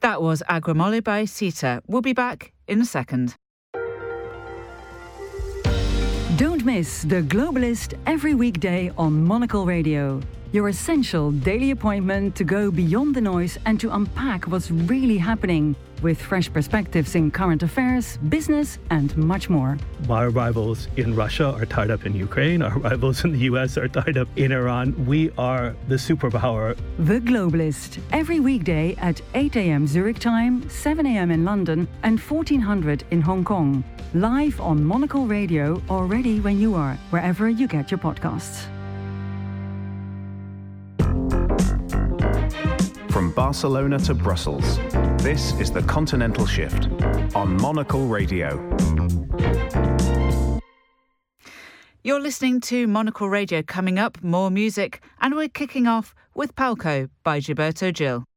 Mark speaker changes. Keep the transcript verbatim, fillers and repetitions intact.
Speaker 1: That was Agramole by Sita. We'll be back in a second.
Speaker 2: Don't miss The Globalist every weekday on Monocle Radio. Your essential daily appointment to go beyond the noise and to unpack what's really happening, with fresh perspectives in current affairs, business, and much more.
Speaker 3: Our rivals in Russia are tied up in Ukraine. Our rivals in the U S are tied up in Iran. We are the superpower.
Speaker 2: The Globalist, every weekday at eight a.m. Zurich time, seven a.m. in London, and fourteen hundred in Hong Kong. Live on Monocle Radio, or ready when you are, wherever you get your podcasts.
Speaker 4: From Barcelona to Brussels, this is The Continental Shift on Monocle Radio.
Speaker 1: You're listening to Monocle Radio. Coming up, more music, and we're kicking off with Palco by Gilberto Gil.